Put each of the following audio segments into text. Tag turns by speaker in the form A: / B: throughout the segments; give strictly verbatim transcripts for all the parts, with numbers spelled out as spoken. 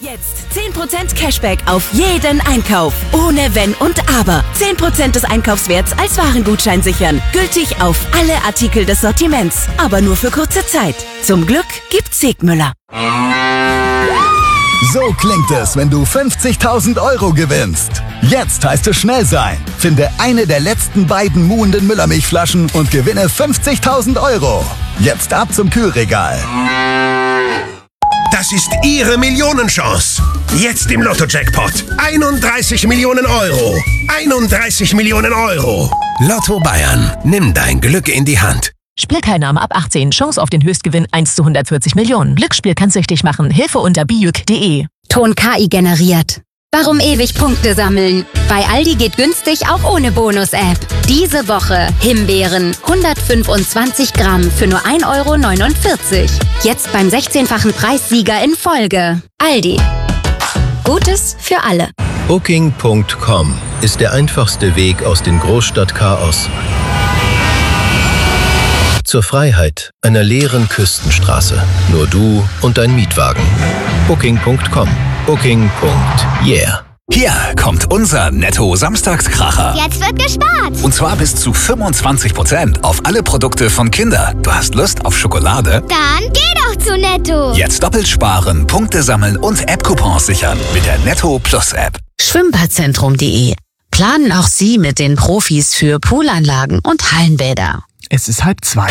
A: Jetzt zehn Prozent Cashback auf jeden Einkauf. Ohne Wenn und Aber. zehn Prozent des Einkaufswerts als Warengutschein sichern. Gültig auf alle Artikel des Sortiments. Aber nur für kurze Zeit. Zum Glück gibt's Segmüller.
B: So klingt es, wenn du fünfzigtausend Euro gewinnst. Jetzt heißt es schnell sein. Finde eine der letzten beiden muhenden Müllermilchflaschen und gewinne fünfzigtausend Euro. Jetzt ab zum Kühlregal.
C: Das ist Ihre Millionenchance. Jetzt im Lotto-Jackpot. einunddreißig Millionen Euro. einunddreißig Millionen Euro. Lotto Bayern. Nimm dein Glück in die Hand.
D: Spielteilnahme ab achtzehn. Chance auf den Höchstgewinn eins zu hundertvierzig Millionen. Glücksspiel kann süchtig machen. Hilfe unter bijuk punkt de.
E: Ton K I generiert. Warum ewig Punkte sammeln? Bei Aldi geht günstig auch ohne Bonus-App. Diese Woche Himbeeren hundertfünfundzwanzig Gramm für nur ein Euro neunundvierzig. Jetzt beim sechzehnfachen Preissieger in Folge. Aldi. Gutes für alle.
F: Booking Punkt com ist der einfachste Weg aus dem Großstadtchaos zur Freiheit einer leeren Küstenstraße. Nur du und dein Mietwagen. Booking Punkt com. Booking. Yeah.
G: Hier kommt unser Netto-Samstagskracher.
H: Jetzt wird gespart.
G: Und zwar bis zu fünfundzwanzig Prozent auf alle Produkte von Kinder. Du hast Lust auf Schokolade?
H: Dann geh doch zu Netto.
G: Jetzt doppelt sparen, Punkte sammeln und App-Coupons sichern mit der Netto Plus App.
I: Schwimmbadzentrum punkt de. Planen auch Sie mit den Profis für Poolanlagen und Hallenbäder.
J: Es ist halb zwei.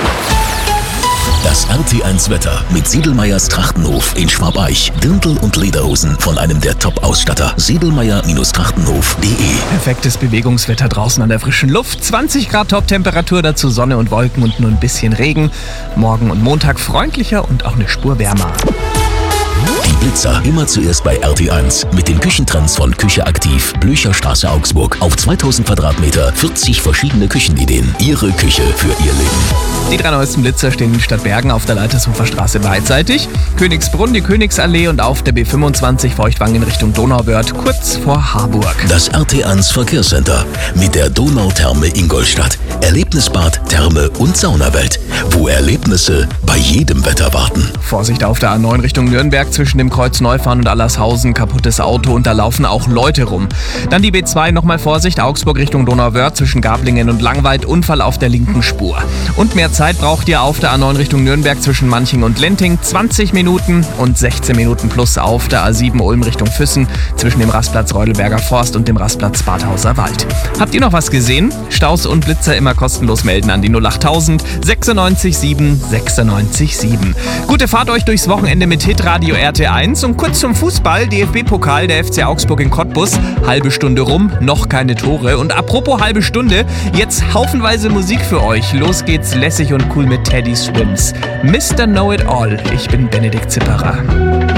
K: Das R T eins Wetter mit Siedelmeyers Trachtenhof in Schwabeich. Dirndl und Lederhosen von einem der Top-Ausstatter. Siedelmeyer-Trachtenhof punkt de.
J: Perfektes Bewegungswetter draußen an der frischen Luft. zwanzig Grad Top-Temperatur, dazu Sonne und Wolken und nur ein bisschen Regen. Morgen und Montag freundlicher und auch eine Spur wärmer.
K: Die Blitzer immer zuerst bei R T eins mit den Küchentrends von Küche aktiv, Blücherstraße Augsburg. Auf zweitausend Quadratmeter, vierzig verschiedene Küchenideen. Ihre Küche für Ihr Leben.
J: Die drei neuesten Blitzer stehen in Stadtbergen auf der Leitershofer Straße beidseitig, Königsbrunn, die Königsallee und auf der B fünfundzwanzig Feuchtwangen in Richtung Donauwörth, kurz vor Harburg.
K: Das R T eins Verkehrscenter mit der Donautherme Ingolstadt. Erlebnisbad, Therme und Saunawelt, wo Erlebnisse bei jedem Wetter warten.
J: Vorsicht auf der A neun Richtung Nürnberg zwischen dem Kreuz Neufahren und Allershausen, kaputtes Auto und da laufen auch Leute rum. Dann die B zwei, nochmal Vorsicht, Augsburg Richtung Donauwörth zwischen Gablingen und Langweid, Unfall auf der linken Spur. Und mehr Zeit braucht ihr auf der A neun Richtung Nürnberg zwischen Manching und Lenting, zwanzig Minuten und sechzehn Minuten plus auf der A sieben Ulm Richtung Füssen zwischen dem Rastplatz Reudelberger Forst und dem Rastplatz Badhauser Wald. Habt ihr noch was gesehen? Staus und Blitzer immer kostenlos melden an die null achttausend sechsundneunzig sieben sechsundneunzig sieben. Gute Fahrt euch durchs Wochenende mit Hitradio R T eins und kurz zum Fußball, D F B-Pokal, der F C Augsburg in Cottbus, halbe Stunde rum, noch keine Tore und apropos halbe Stunde, jetzt haufenweise Musik für euch. Los geht's lässig und cool mit Teddy Swims. Mister Know It All, ich bin Benedikt Zipperer.